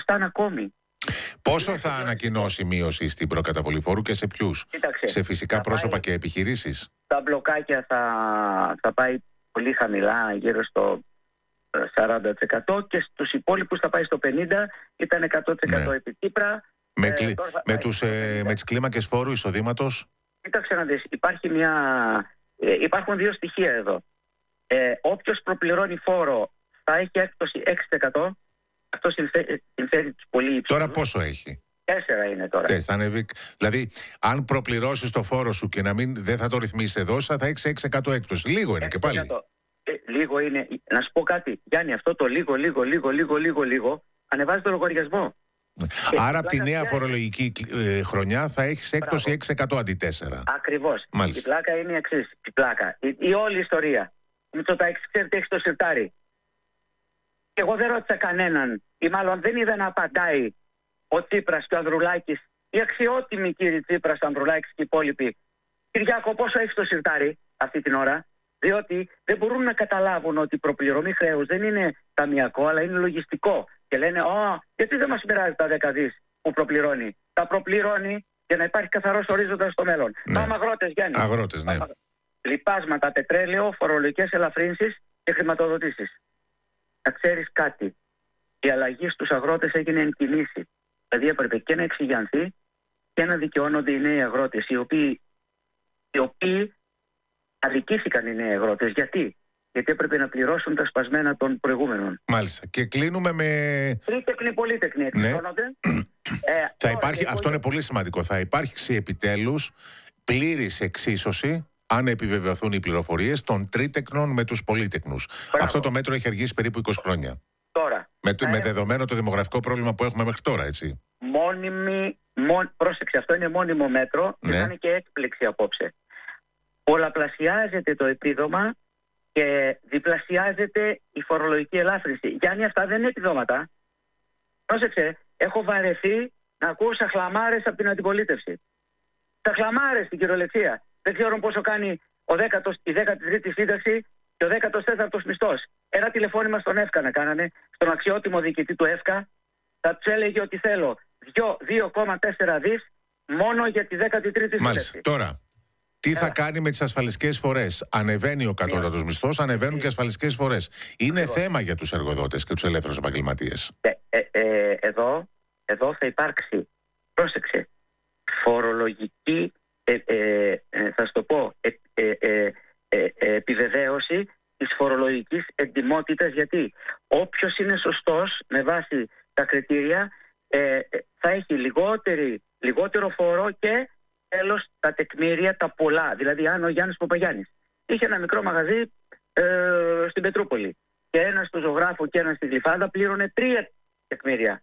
αυξάνει ακόμη. Πόσο θα ανακοινώσει μείωση στην προκαταβολή φόρου και σε ποιους? Σε φυσικά πρόσωπα και επιχειρήσεις? Τα μπλοκάκια θα πάει πολύ χαμηλά, γύρω στο 40%, και στους υπόλοιπους θα πάει στο 50%, ήταν 100% επί Τσίπρα. Με τις κλίμακες φόρου εισοδήματος? Κοίταξε να δεις, υπάρχουν δύο στοιχεία εδώ. Όποιος προπληρώνει φόρο θα έχει έκπτωση 6%. Αυτό συμφέρει τους πολύ υψηλούς. Τώρα πόσο έχει? 4 είναι τώρα. Δηλαδή, αν προπληρώσεις το φόρο σου και δεν θα το ρυθμίσεις εδώ, θα έχεις 6% έκπτωση. Λίγο είναι και πάλι. Λίγο είναι. Να σου πω κάτι, Γιάννη, αυτό το λίγο ανεβάζει το λογαριασμό. Άρα από τη νέα φορολογική χρονιά θα έχεις έκπτωση 6% αντί 4%. Ακριβώς. Η πλάκα είναι η εξής. Η όλη ιστορία. Μητσοτάκης, ξέρετε, έχει το σιρτάρι. Και εγώ δεν ρώτησα κανέναν, ή μάλλον δεν είδα να απαντάει ο Τσίπρας και ο Ανδρουλάκης, οι αξιότιμοι κύριοι Τσίπρας, Ανδρουλάκης και οι υπόλοιποι. Κυριάκο, πόσο έχει το σιρτάρι αυτή την ώρα? Διότι δεν μπορούν να καταλάβουν ότι η προπληρωμή χρέους δεν είναι ταμιακό, αλλά είναι λογιστικό. Και λένε, γιατί δεν μας μοιράζει τα 10 δις που προπληρώνει? Τα προπληρώνει για να υπάρχει καθαρός ορίζοντας στο μέλλον. Πάμε αγρότες, Γιάννη. Αγρότες, ναι. Λιπάσματα, πετρέλαιο, φορολογικές ελαφρύνσεις και χρηματοδοτήσεις. Να ξέρεις κάτι, η αλλαγή στους αγρότες έγινε εν κινήσει. Δηλαδή έπρεπε και να εξηγιανθεί και να δικαιώνονται οι νέοι αγρότες, οι οποίοι αδικήθηκαν οι νέοι αγρότες. Γιατί έπρεπε να πληρώσουν τα σπασμένα των προηγούμενων. Μάλιστα. Και κλείνουμε με... Τρίτεκνοι, πολύτεκνοι εξηγώνονται. Αυτό είναι πολύ σημαντικό. Θα υπάρξει επιτέλους πλήρης εξίσωση, αν επιβεβαιωθούν οι πληροφορίες, των τρίτεκνων με τους πολύτεκνους. Αυτό το μέτρο έχει αργήσει περίπου 20 χρόνια. Τώρα. Με δεδομένο το δημογραφικό πρόβλημα που έχουμε μέχρι τώρα, έτσι. Πρόσεξε, αυτό είναι μόνιμο μέτρο και θα είναι και έκπληξη απόψε. Πολλαπλασιάζεται το επίδομα και διπλασιάζεται η φορολογική ελάφρυνση. Γιάννη, αυτά δεν είναι επιδόματα. Πρόσεξε, έχω βαρεθεί να ακούω σαχλαμάρες από την αντιπολίτευση. Σαχλαμάρες στην κυριολεξία. Δεν ξέρουν πόσο κάνει η 13η σύνταξη και ο 14ος μισθός. Ένα τηλεφώνημα στον ΕΦΚΑ να κάνανε, στον αξιότιμο διοικητή του ΕΦΚΑ, θα τους έλεγε ότι θέλω 2,4 δις μόνο για τη 13η σύνταξη. Μάλιστα. Τώρα, τι θα κάνει με τις ασφαλιστικές φορές? Ανεβαίνει ο κατώτατος μισθός, ανεβαίνουν και ασφαλιστικές φορές. Είναι θέμα για τους εργοδότες και τους ελεύθερους επαγγελματίες. Εδώ θα υπάρξει, πρόσεξε, φορολογική, θα σου το πω, επιβεβαίωση της φορολογικής εντιμότητας. Γιατί όποιος είναι σωστός με βάση τα κριτήρια θα έχει λιγότερο φόρο και τέλος τα τεκμήρια τα πολλά. Δηλαδή αν ο Γιάννης Παπαγιάννης είχε ένα μικρό μαγαζί στην Πετρούπολη και ένα στο Ζωγράφο και ένα στη Γλυφάδα, πλήρωνε 3 τεκμήρια.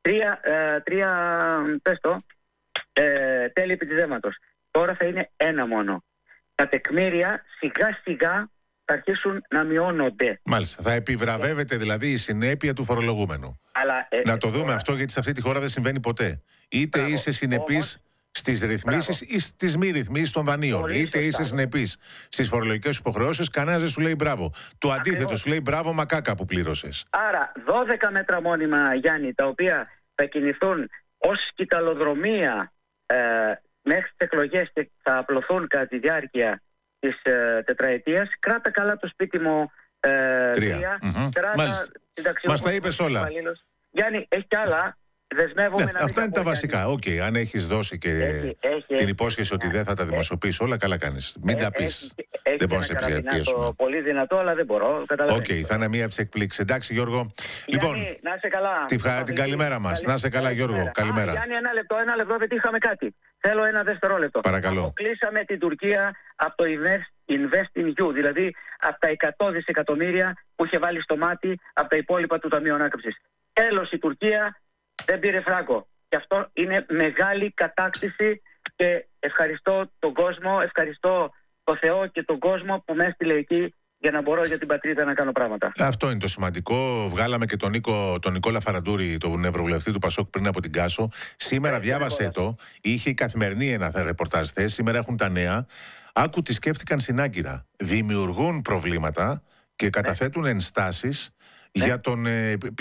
Τέλη επιτιδέματος. Τώρα θα είναι ένα μόνο. Τα τεκμήρια σιγά σιγά θα αρχίσουν να μειώνονται. Μάλιστα. Θα επιβραβεύεται δηλαδή η συνέπεια του φορολογούμενου. Να το δούμε αυτό, γιατί σε αυτή τη χώρα δεν συμβαίνει ποτέ. Είτε είσαι συνεπής στις ρυθμίσεις ή στις μη ρυθμίσεις των δανείων. Είτε είσαι συνεπής στις φορολογικές υποχρεώσεις, κανένας δεν σου λέει μπράβο. Το αντίθετο, σου λέει μπράβο μακάκα που πλήρωσες. Άρα 12 μέτρα μόνιμα, Γιάννη, τα οποία θα κινηθούν ως σκυταλοδρομία μέχρι τις εκλογές και θα απλωθούν κατά τη διάρκεια της τετραετίας. Κράτα καλά το σπίτι μου 3. Μας τα είπες όλα. Γιάννη, έχει κι άλλα. Αυτά είναι τα βασικά. Αν έχεις δώσει και την υπόσχεση ότι δεν θα τα δημοσιοποιείς όλα, καλά κάνεις. Μην τα πεις. Δεν μπορώ να σε πιέσουμε. Πολύ δυνατό, αλλά δεν μπορώ. Θα είναι μία από τις εκπλήξεις. Εντάξει, Γιώργο. Λοιπόν, να είσαι καλά. Την καλημέρα μας. Να είσαι καλά, Γιώργο. Καλημέρα. Γιάννη, ένα λεπτό, πετύχαμε κάτι. Θέλω ένα δευτερόλεπτο. Παρακαλώ. Αποκλείσαμε την Τουρκία από το InvestEU, δηλαδή από τα 100 δισεκατομμύρια που είχε βάλει στο μάτι από τα υπόλοιπα του Ταμείου Ανάκαμψης. Τέλος, η Τουρκία δεν πήρε φράγκο. Και αυτό είναι μεγάλη κατάκτηση και ευχαριστώ τον κόσμο, ευχαριστώ το Θεό και τον κόσμο που με έστειλε εκεί για να μπορώ για την πατρίδα να κάνω πράγματα. Αυτό είναι το σημαντικό. Βγάλαμε και τον Νικόλα Φαραντούρη, τον ευρωβουλευτή του Πασόκ, πριν από την Κάσο. Σήμερα διάβασε το. Είχε η Καθημερινή ένα ρεπορτάζ χθες. Σήμερα έχουν τα νέα. Άκου τι σκέφτηκαν στην Άγκυρα. Δημιουργούν προβλήματα και καταθέτουν ενστάσεις για τον